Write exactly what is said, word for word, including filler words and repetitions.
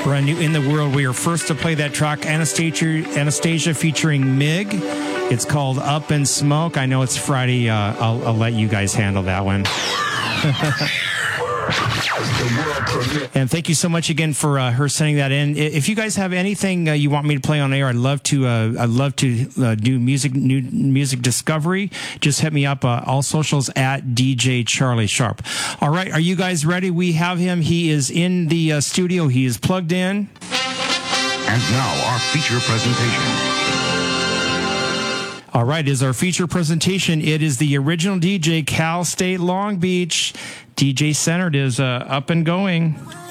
Brand new in the world. We are first to play that track, Anastasia, Anastasia featuring Mig. It's called Up in Smoke. I know it's Friday. Uh, I'll, I'll let you guys handle that one. And thank you so much again for uh, her sending that in. If you guys have anything uh, you want me to play on air, I'd love to. Uh, I'd love to uh, do music, new music discovery. Just hit me up. Uh, all socials at D J Charlie Sharp. All right, are you guys ready? We have him. He is in the uh, studio. He is plugged in. And now our feature presentation. All right, is our feature presentation. It is the original D J, Cal State Long Beach. D J Centered is uh, up and going.